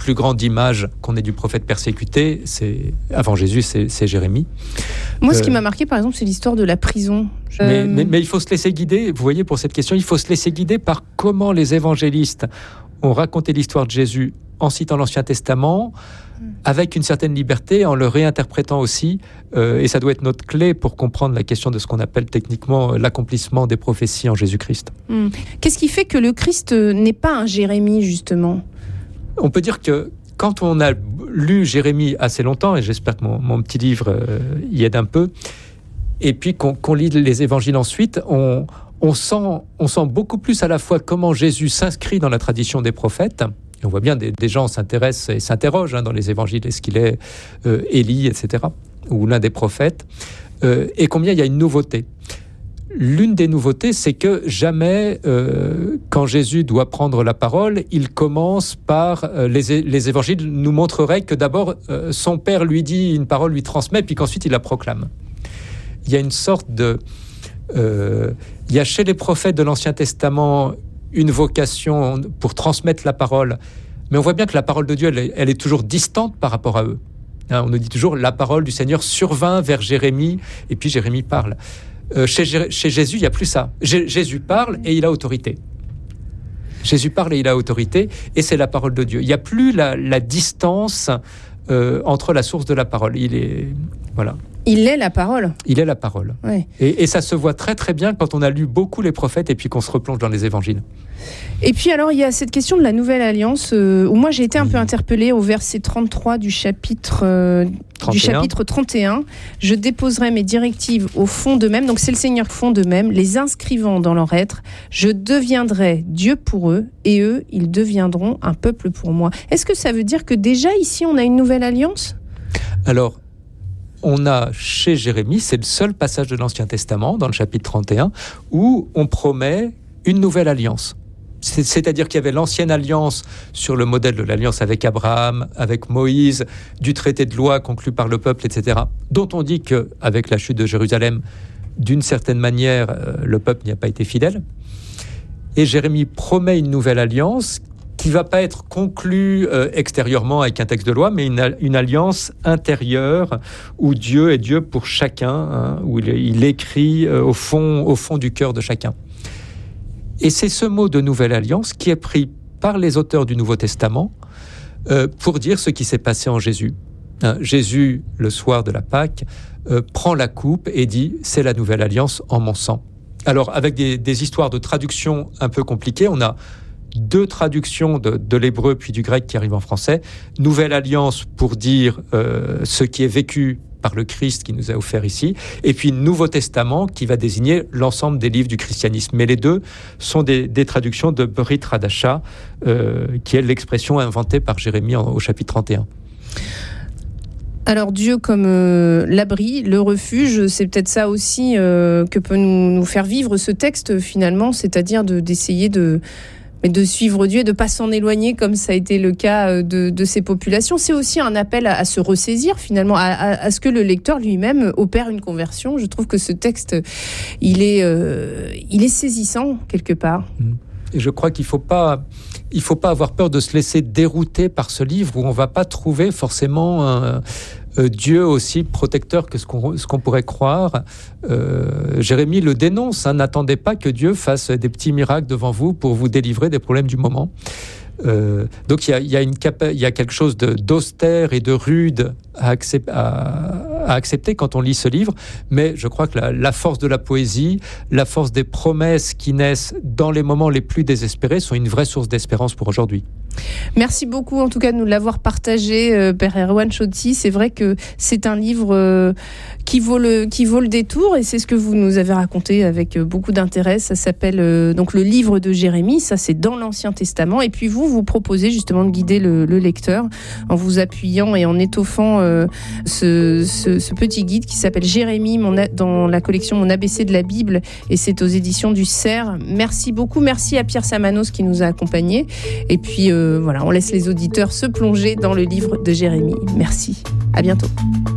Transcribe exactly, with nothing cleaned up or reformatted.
plus grande image qu'on ait du prophète persécuté, c'est, avant Jésus, c'est, c'est Jérémie. Moi, ce euh, qui m'a marqué, par exemple, c'est l'histoire de la prison. Je... Mais, mais, mais il faut se laisser guider, vous voyez, pour cette question, il faut se laisser guider par comment les évangélistes ont raconté l'histoire de Jésus en citant l'Ancien Testament, avec une certaine liberté, en le réinterprétant aussi, euh, et ça doit être notre clé pour comprendre la question de ce qu'on appelle techniquement l'accomplissement des prophéties en Jésus-Christ. Hum. Qu'est-ce qui fait que le Christ n'est pas un Jérémie, justement ? On peut dire que quand on a lu Jérémie assez longtemps, et j'espère que mon, mon petit livre euh, y aide un peu, et puis qu'on, qu'on lit les évangiles ensuite, on, on, sent, on sent beaucoup plus à la fois comment Jésus s'inscrit dans la tradition des prophètes. On voit bien des, des gens s'intéressent et s'interrogent hein, dans les évangiles, est-ce qu'il est euh, Élie, et cetera, ou l'un des prophètes, euh, et combien il y a une nouveauté. L'une des nouveautés, c'est que jamais, euh, quand Jésus doit prendre la parole, il commence par... Euh, les, les évangiles nous montreraient que d'abord, euh, son père lui dit une parole, lui transmet, puis qu'ensuite il la proclame. Il y a une sorte de... Euh, il y a chez les prophètes de l'Ancien Testament une vocation pour transmettre la parole, mais on voit bien que la parole de Dieu, elle est, elle est toujours distante par rapport à eux. Hein, on nous dit toujours, la parole du Seigneur survint vers Jérémie, et puis Jérémie parle. Euh, chez, chez Jésus, il n'y a plus ça. J- Jésus parle et il a autorité. Jésus parle et il a autorité, et c'est la parole de Dieu. Il n'y a plus la, la distance euh, entre la source de la parole. Il est... Voilà. Il est la parole. Il est la parole. Ouais. Et, et ça se voit très très bien quand on a lu beaucoup les prophètes et puis qu'on se replonge dans les évangiles. Et puis alors, il y a cette question de la nouvelle alliance, euh, où moi j'ai été un peu interpellée au verset trente-trois du chapitre, euh, du chapitre trente et un. Je déposerai mes directives au fond d'eux-mêmes, donc c'est le Seigneur fond d'eux-mêmes, les inscrivant dans leur être. Je deviendrai Dieu pour eux, et eux, ils deviendront un peuple pour moi. Est-ce que ça veut dire que déjà ici, on a une nouvelle alliance ? Alors, on a chez Jérémie, c'est le seul passage de l'Ancien Testament, dans le chapitre trente et un, où on promet une nouvelle alliance. C'est, c'est-à-dire qu'il y avait l'ancienne alliance sur le modèle de l'alliance avec Abraham, avec Moïse, du traité de loi conclu par le peuple, et cetera, dont on dit qu'avec la chute de Jérusalem, d'une certaine manière, euh, le peuple n'y a pas été fidèle. Et Jérémie promet une nouvelle alliance qui ne va pas être conclue euh, extérieurement avec un texte de loi, mais une, une alliance intérieure où Dieu est Dieu pour chacun, hein, où il, il écrit euh, au fond, au fond du cœur de chacun. Et c'est ce mot de nouvelle alliance qui est pris par les auteurs du Nouveau Testament euh, pour dire ce qui s'est passé en Jésus. Hein, Jésus, le soir de la Pâque, euh, prend la coupe et dit « c'est la nouvelle alliance en mon sang ». Alors, avec des, des histoires de traduction un peu compliquées, on a deux traductions de, de l'hébreu puis du grec qui arrivent en français. Nouvelle alliance pour dire euh, ce qui est vécu par le Christ qui nous a offert ici, et puis Nouveau Testament qui va désigner l'ensemble des livres du christianisme. Mais les deux sont des, des traductions de Brit Hadasha, euh, qui est l'expression inventée par Jérémie en, au chapitre trente et un. Alors Dieu comme euh, l'abri, le refuge, c'est peut-être ça aussi euh, que peut nous, nous faire vivre ce texte finalement, c'est-à-dire de, d'essayer de... mais de suivre Dieu et de ne pas s'en éloigner comme ça a été le cas de, de ces populations. C'est aussi un appel à, à se ressaisir finalement, à, à, à ce que le lecteur lui-même opère une conversion. Je trouve que ce texte, il est, euh, il est saisissant quelque part. Et je crois qu'il ne faut pas, il faut pas avoir peur de se laisser dérouter par ce livre où on ne va pas trouver forcément un, euh, Dieu aussi protecteur que ce qu'on, ce qu'on pourrait croire. Euh, Jérémie le dénonce, hein, n'attendez pas que Dieu fasse des petits miracles devant vous pour vous délivrer des problèmes du moment. Euh, donc il y a, y a une capa- y a quelque chose de, d'austère et de rude à, accep- à, à accepter quand on lit ce livre, mais je crois que la, la force de la poésie, la force des promesses qui naissent dans les moments les plus désespérés sont une vraie source d'espérance pour aujourd'hui. Merci beaucoup en tout cas de nous l'avoir partagé, euh, Père Erwan Chotti. C'est vrai que c'est un livre euh, qui, vaut le, qui vaut le détour, et c'est ce que vous nous avez raconté avec euh, beaucoup d'intérêt. Ça s'appelle euh, donc le livre de Jérémie, ça c'est dans l'Ancien Testament, et puis vous, vous proposez justement de guider le, le lecteur en vous appuyant et en étoffant euh, ce, ce, ce petit guide qui s'appelle Jérémie mon a, dans la collection Mon A B C de la Bible, et c'est aux éditions du Cerf. Merci beaucoup, merci à Pierre Samanos qui nous a accompagnés, et puis euh, voilà, on laisse les auditeurs se plonger dans le livre de Jérémie. Merci, à bientôt.